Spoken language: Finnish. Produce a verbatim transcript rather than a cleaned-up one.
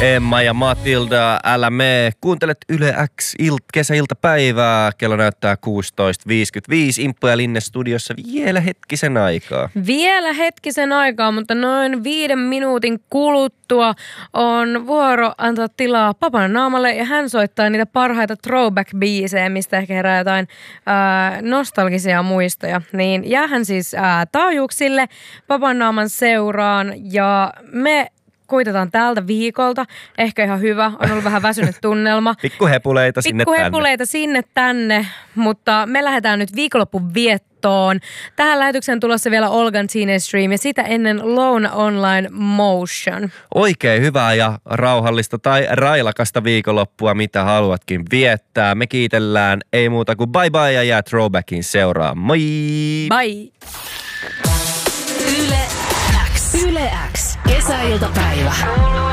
Emma ja Matilda, älä mee. Kuuntelet Yle X ilt- kesäiltapäivää. Kello näyttää kuusitoista viisikymmentäviisi. Imppu ja Linne studiossa vielä hetkisen aikaa. Vielä hetkisen aikaa, mutta noin viiden minuutin kuluttua on vuoro antaa tilaa Papan naamalle. Ja hän soittaa niitä parhaita throwback-biisejä, mistä ehkä herää jotain ää, nostalgisia muistoja. Niin jäähän siis ää, taajuuksille Papan naaman seuraan ja me koitetaan tältä viikolta. Ehkä ihan hyvä. On ollut vähän väsynyt tunnelma. Pikkuhepuleita sinne tänne. Pikkuhepuleita sinne tänne, mutta me lähdetään nyt viikonloppun viettoon. Tähän lähetykseen tulossa vielä Olgan Teenage Dream ja sitä ennen Lone Online Motion. Oikein hyvää ja rauhallista tai railakasta viikonloppua, mitä haluatkin viettää. Me kiitellään, ei muuta kuin bye bye ja jää Throwbackin seuraa. Moi! Bye! Yle X. Yle X. Kesäiltapäivä.